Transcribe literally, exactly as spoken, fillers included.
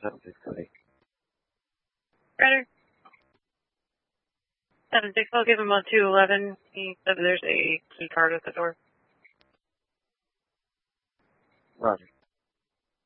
seven six eight. Ryder. seven six, I'll give him a two eleven. He said there's a key card at the door. Roger.